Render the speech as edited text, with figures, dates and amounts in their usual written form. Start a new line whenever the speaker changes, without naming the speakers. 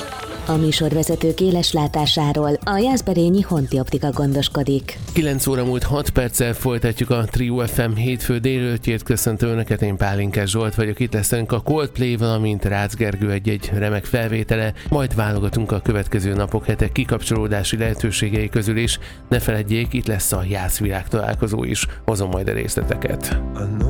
A műsorvezetők éles látásáról a Jászberényi Honti Optika gondoskodik.
9 óra múlt 6 perccel folytatjuk a Trio FM hétfő délelőttjét. Köszöntöm Önöket, én Pálinkás Zsolt vagyok. Itt leszünk a Coldplay, valamint Rácz Gergő egy remek felvétele. Majd válogatunk a következő napok, hetek kikapcsolódási lehetőségei közül is. Ne feledjék, itt lesz a Jászvilág találkozó is. Hozom majd a részleteket.